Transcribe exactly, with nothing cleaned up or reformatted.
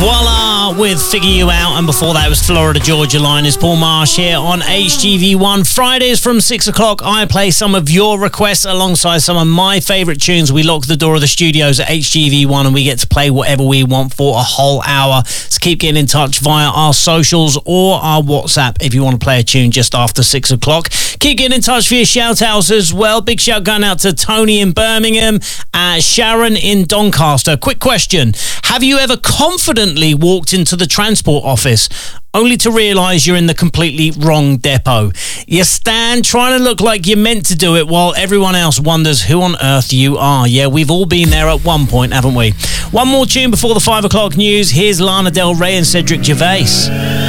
Voila with Figure You Out, and before that was Florida Georgia Line. Is Paul Marsh here on H G V one. Fridays from six o'clock, I play some of your requests alongside some of my favourite tunes. We lock the door of the studios at H G V one and we get to play whatever we want for a whole hour. So keep getting in touch via our socials or our WhatsApp if you want to play a tune just after six o'clock. Keep getting in touch for your shout-outs as well. Big shout going out to Tony in Birmingham, uh, Sharon in Doncaster. Quick question. Have you ever confidently walked into the transport office only to realise you're in the completely wrong depot? You stand trying to look like you're meant to do it while everyone else wonders who on earth you are. Yeah, we've all been there at one point, haven't we? One more tune before the five o'clock news. Here's Lana Del Rey and Cedric Gervais.